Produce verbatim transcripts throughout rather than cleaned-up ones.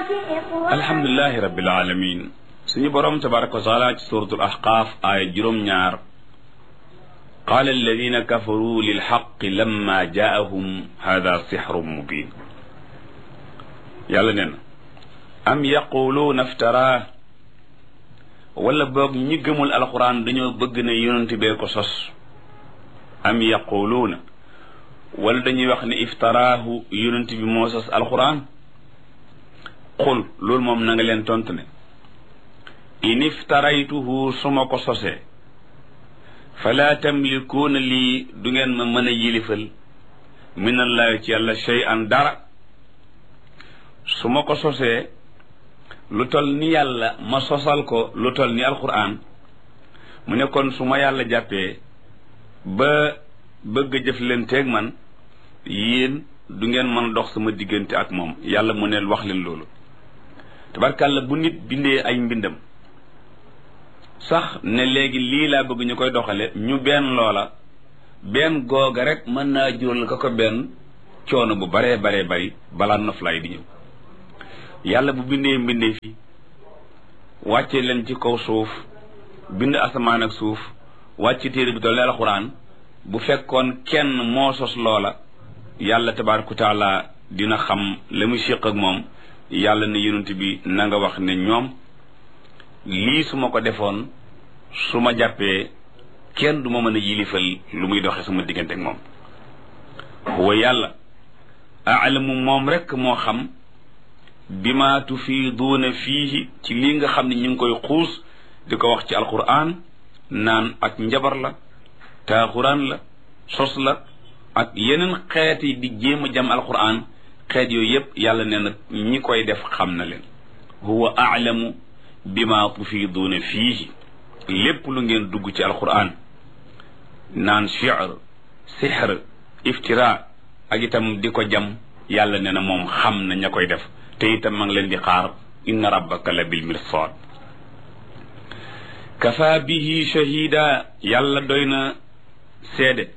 alhamdulilahi rabbil alamin suñu borom tabaraka wa taala ci suratul ahqaaf aaya juróom-ñaar qaala alladina kafaru lilxaqi lamma jaahum hada sixrun mubin yàlla nee na am yaquluuna iftara wala boog ñi gëmul alquran dañoo bëgg ne yonent bee ko sos am yaquluuna wala dañuy wax ne iftaraahu yonent bi moo sos alquran qul loolu moom na nga leen tontu ne in iftaraytuhu su ma ko sosee fala tamlikuuna lii du ngeen ma mën a yilifal minallahi ci yàlla shay'an dara su ma ko sosee lu tol ni yàlla ma sosal ko lu tol ni alquran mu ne kon su ma yàlla jàppee ba bëgg a jëflanteeg man yéen du ngeen mën dox sama diggante ak moom yàlla mu ne wax leen loolu tabarkàlla bu nit bindee ay mbindam sax ne léegi lii laa bëgg ñu koy doxale ñu benn loola benn googa rek mën naa jural ka ko benn coono bu baree baree bari balaa noflaay di ñëw yàlla bu bindee mbindee fi wàcce leen ci kaw suuf bind asamaan ak suuf wàcce téere bi toll ne alxuraan bu fekkoon kenn moo sos loola yàlla tabaaraka taala dina xam la muy séq ak moom yàlla ne yonent bi na nga wax ne ñoom lii su ma ko defoon su ma jàppee kenn du ma mën a yilifal lu muy doxe sama diggante ak moom huwa yàlla aalamu moom rekk moo xam bima tufiiduuna fiihi ci lii nga xam ne ñu ngi koy xuus di ko wax ci alquran naan ak njabar la taaxuraan la sos la ak yeneen xeet yi di jéem a jam alquran xeet yooyu yépp yàlla nee na ñi koy def xam na leen huwa aalamu bima tufiiduuna fiihi lépp lu ngeen dugg ci alquran naan shi'r sihr iftira ak itam di ko jam yàlla nee na moom xam na ña koy def te itam ma ngi leen di xaar inna rabbaka la bil mirsad kafa bihi shahida yàlla doy na seede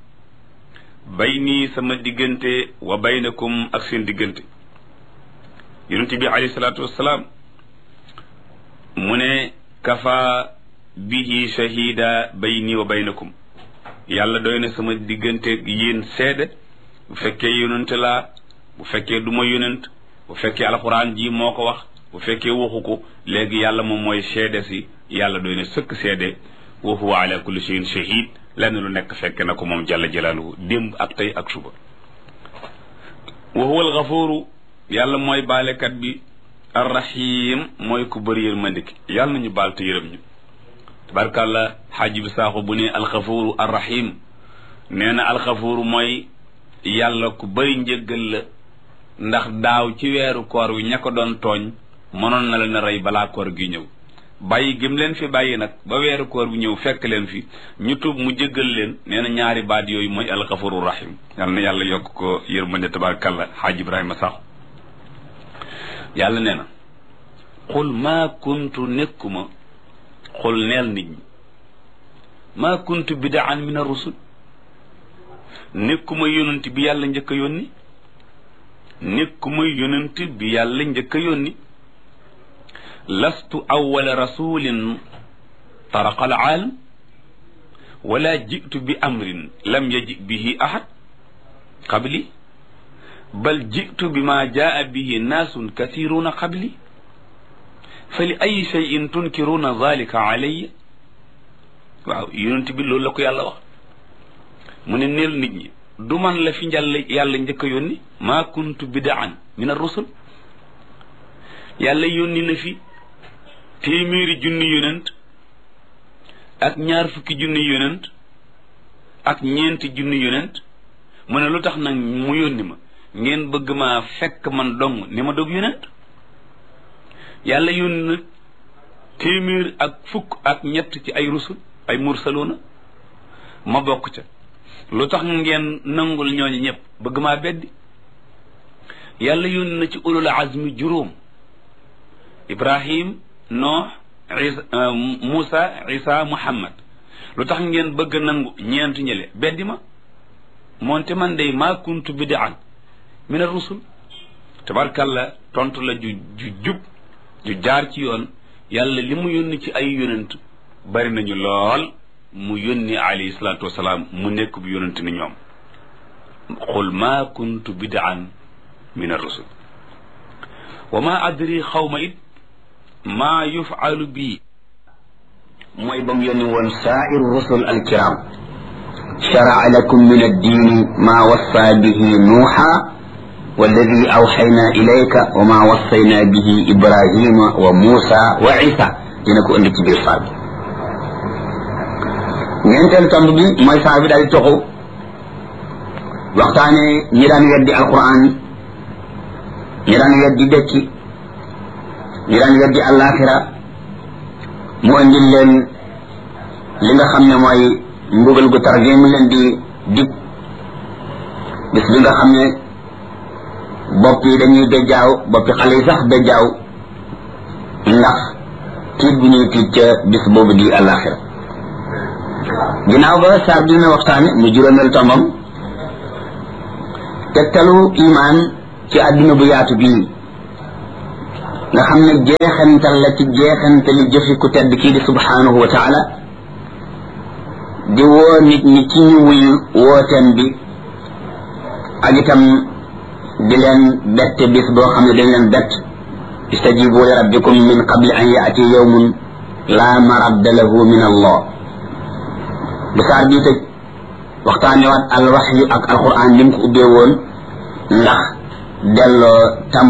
bayni sama diggante wa baynakum ak seen diggante yonent bi alayhi salaatu wassalaam mu ne kafa bihi shahida bayni wa baynakum yàlla doy na sama diggante yéen seede bu fekkee yonent laa bu fekkee du ma yonent bu fekkee alxuraan ji moo ko wax bu fekkee waxu ko léegi yàlla moom mooy seede si yàlla doy na sëkk seede wa huwa ala kulli shay'in shahid lenn lu nekk fekke na ko moom jalla jalaaluhu démb ak tey ak suba wa huwa alxafuru yàlla mooy baalekat bi arrahim mooy ku bëri yërmande ki yàlla nañu baal te yërëm ñu tabarkàlla xaaji bi saaxu bu ne alxafuru arrahim nee na alxafuru mooy yàlla ku bëri njëggal la ndax daaw ci weeru koor wi ña ko doon tooñ mënoon na leen a rey balaa koor gi ñëw bàyyi gëm leen fi bàyyi nag ba weeru koor bi ñëw fekk leen fi ñu tuub mu jéggal leen nee na ñaari baat yooyu mooy alxafuru rahim yàlla na yàlla yokk ko yërmande tabarakalla xaaj ibrahima sax yàlla nee na xul maa kuntu nekkuma xul neel nit ñi maa kuntu bidaan min ar-rusul nekkuma yonent bi yàlla njëkk a yónni nekkuma yonent bi yàlla njëkk a yónni lastu awwala rasulin taraqa al aalam wala jitu bi amrin lam yaji bihi ahad qabli bal jitu bima jaa bihi naasun kathiruna qabli fa li ay cheyin tunkiruna dalika alayya waaw yonent bi loolu la ko yàlla wax mu ne neel nit ñi du man la fi njàll yàlla njëkk a yónni maa kuntu bidaan min ar-rusul yàlla yónni na fi téeméeri junni yonent ak ñaar fukki junni yonent ak ñeenti junni yonent mu ne lu tax nag mu yónni ma ngeen bëgg maa fekk man dong ni ma dog yonent yàlla yónni na téeméer ak fukk ak ñett ci ay rusul ay mursaloona ma bokk ca lu tax ngeen nangul ñooñu ñëpp bëgg maa beddi yàlla yónni na ci ulul azmi juróom ibrahim nooh isa Moussa isa Muhammad lu tax ngeen bëgg nangu ñeent ñële beddi ma moonte man day maa kuntu bidaan min ar rusul tabarkalla tontu la ju ju jub ju jaar ci yoon yàlla li mu yónni ci ay yonent bari nañu lool mu yónni alayhi salaatu wasalaam mu nekk bu yonent ni ñoom qul ma kuntu bid'an min ar-rusul wa ma adri xawma it maa yufalu bii mooy ba mu yónni woon saa'ir rusul alkiram shara'a lakum min ad-diini maa wassa bihi nuuha walladi awxayna ilayka wa maa wassayna bihi ibrahima wa muusa wa isa dina ko indi ci biir saar bi ñeenteelu tomb bi mooy saar bi daal di toxu waxtaane ñi daan weddi alquran ñi daan weddi dëkki ñi daan weddi àllaaxira mu andil leen li nga xam ne mooy mbugal gu tar gi mu leen di dig bis bi nga xam ne bopp yi dañuy bejjaaw boppi xale yi sax bejjaaw ndax tiit bu ñuy tiit ca bis boobu di àllaaxira ginnaaw ba saar bi dina waxtaane mu juróomeel tombam tegtalu imaan ci àdduna bu yaatu bii nga xam ne jeexantal la ci jeexantali jëfi ku tedd kii di subhanahu wa taala di woo nit ñi ci ñu wuyu wooteem bi ak itam di leen bette bis boo xam ne dañ leen bett istajibu li rabbikum min qabli an yaati yawmun la maradda lahu min allah bu saar bii tëj waxtaane waat al waxyu ak alquran lim ko ubbee woon ndax delloo tam